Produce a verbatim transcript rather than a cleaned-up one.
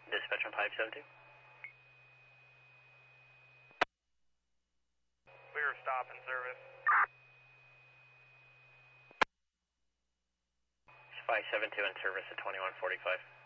Dispatch on five seven two. Clear stop and service. five seven two in service at twenty-one forty-five.